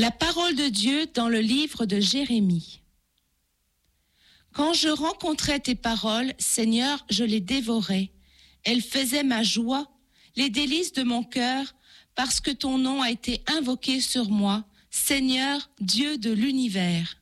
La parole de Dieu dans le livre de Jérémie. Quand je rencontrais tes paroles, Seigneur, je les dévorais. Elles faisaient ma joie, les délices de mon cœur, parce que ton nom a été invoqué sur moi, Seigneur, Dieu de l'univers.